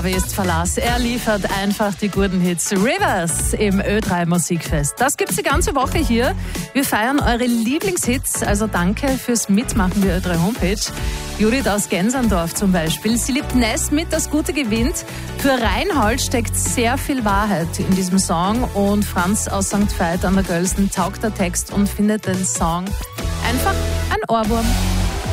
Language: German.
Aufgabe ist Verlass. Er liefert einfach die guten Hits. Rivers im Ö3 Musikfest. Das gibt's die ganze Woche hier. Wir feiern eure Lieblingshits. Also danke fürs Mitmachen der Ö3 Homepage. Judith aus Genserndorf zum Beispiel. Sie liebt Ness mit Das Gute gewinnt. Für Reinhold steckt sehr viel Wahrheit in diesem Song. Und Franz aus St. Veit an der Gölsen taugt der Text und findet den Song einfach ein Ohrwurm.